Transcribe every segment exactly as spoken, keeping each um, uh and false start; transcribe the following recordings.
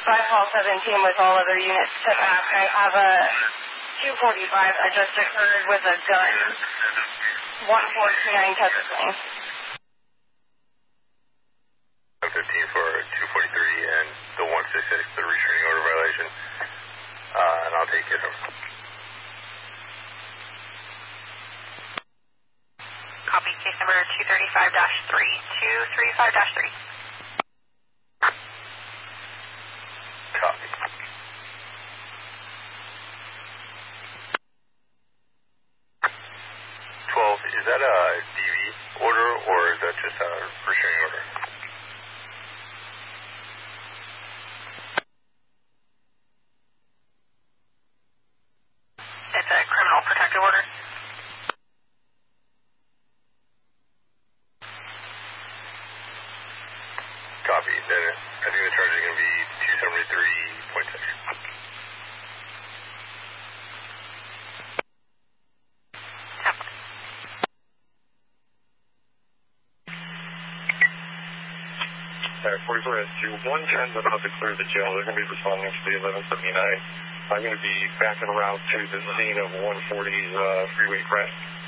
five call seventeen with all other units to back. I have a two forty-five that just occurred with a gun. one four two nine Texas Lane. fifteen for two forty-three and the one sixty-six, the restraining order violation. Uh, and I'll take it over. Copy, case number two thirty-five dash three, two thirty-five dash three. Copy. twelve, is that a D V order or is that just a restraining order? It's a criminal protective order. Copy. Then I think the charge is going to be two seventy-three point six. Uh, forty-four S two, one ten about to clear the jail. They're going to be responding to the eleven seventy-nine. I'm going to be backing around to the scene of one forty's uh, freeway crash.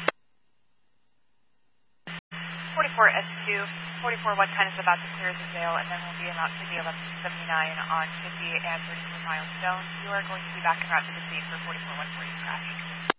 forty-four S two, forty-four one ten is about to clear the jail, and then we'll be out to the eleven seventy-nine on fifty and thirty-four Milestone. You are going to be back en route to the scene for forty-four one forty crash.